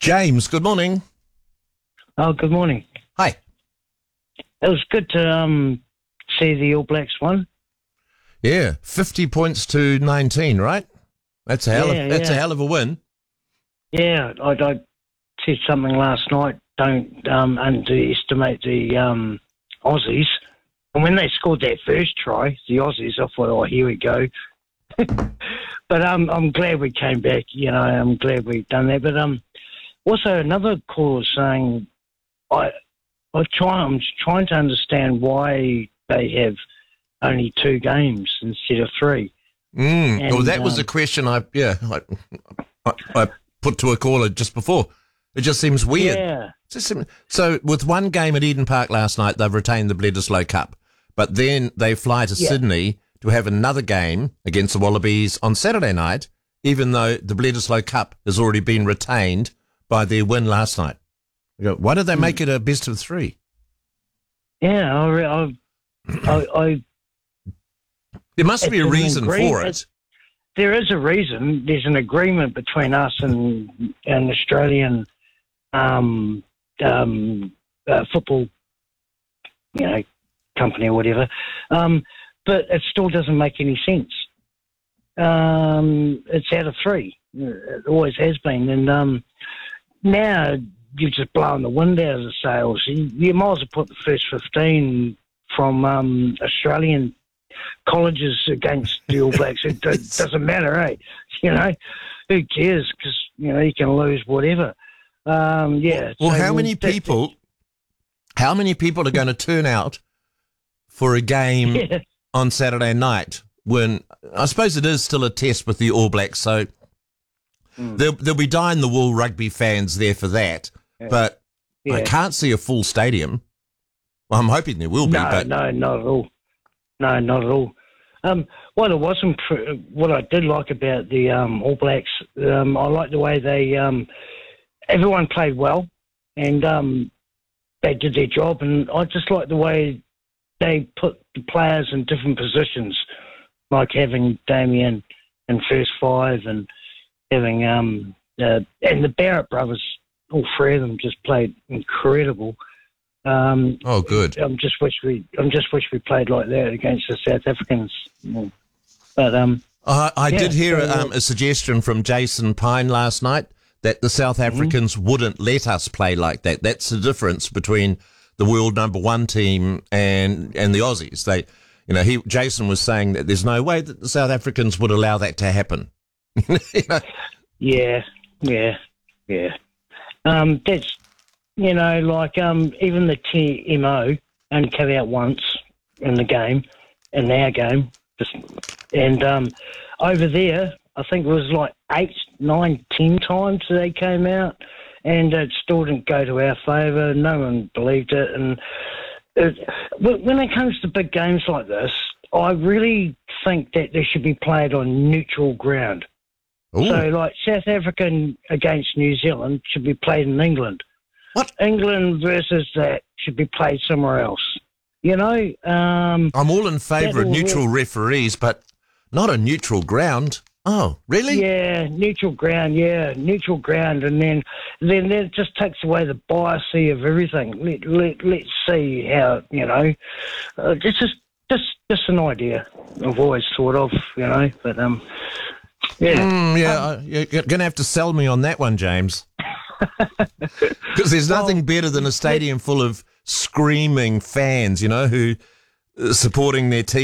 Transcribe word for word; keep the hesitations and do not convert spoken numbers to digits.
James, good morning. Oh, good morning. Hi. It was good to um, see the All Blacks won. Yeah, fifty points to nineteen, right? That's a hell Yeah, of that's yeah. a hell of a win. Yeah, I, I said something last night. Don't um, underestimate the um, Aussies. And when they scored that first try, the Aussies, I thought, oh, here we go. But um, I'm glad we came back. You know, I'm glad we've done that. But um, also another caller was saying, I, I try, I'm trying to understand why they have only two games instead of three. Mm. And, well, that was um, a question I yeah I, I, I put to a caller just before. It just seems weird. Yeah. It just seems, so with one game at Eden Park last night, they've retained the Bledisloe Cup, but then they fly to Yeah. Sydney to have another game against the Wallabies on Saturday night, even though the Bledisloe Cup has already been retained by their win last night. You go, why did they make it a best of three? Yeah, I, re- I, I, I There must be a It's an reason for agreement. it. there is a reason. There's an agreement between us and an Australian um, um, uh, football, you know, company or whatever. Um, but it still doesn't make any sense. Um, it's out of three. It always has been. And um, now you've just blown the wind out of the sails. You, you might as well put the first fifteen from um, Australian colleges against the All Blacks. It, it doesn't matter, eh? You know, who cares? Because, you know, you can lose whatever. Um, yeah. Well, so how many that- people? How many people are going to turn out for a game Yeah. on Saturday night? When I suppose it is still a test with the All Blacks, so Mm. there'll, there'll be dyed-in-the-wool rugby fans there for that. Yeah. But I Yeah. can't see a full stadium. Well, I'm hoping there will be, No, but no, not at all. No, not at all. Um, what it wasn't, pr- what I did like about the um, All Blacks, um, I like the way they, um, everyone played well, and um, they did their job, and I just like the way they put the players in different positions, like having Damien in first five, and having um, uh, and the Barrett brothers, all three of them just played incredible. Um, oh, good. I'm just wish we, I'm just wish we played like that against the South Africans. But um, Uh, I Yeah, did hear so, uh, um, a suggestion from Jason Pine last night that the South Mm-hmm. Africans wouldn't let us play like that. That's the difference between the world number one team and and the Aussies. They, you know, he Jason was saying that there's no way that the South Africans would allow that to happen. You know? yeah, yeah, yeah. Um, that's you know, like um, even the T M O only came out once in the game, in our game, just, and um, over there, I think it was like eight, nine, ten times they came out, and it still didn't go to our favour. No one believed it, and it, when it comes to big games like this, I really think that they should be played on neutral ground. Ooh. So, like South African against New Zealand should be played in England. What? England versus that should be played somewhere else. You know, um, I'm all in favour of That'll neutral referees, but not a neutral ground. Oh, really? yeah, neutral ground, yeah, neutral ground, and then then that just takes away the biasy of everything. Let let let's see how you know. Uh, it's just just just an idea I've always thought of, you know, but um, yeah. Mm, yeah, uh, you're going to have to sell me on that one, James. Because there's nothing better than a stadium full of screaming fans, you know, who uh, supporting their team.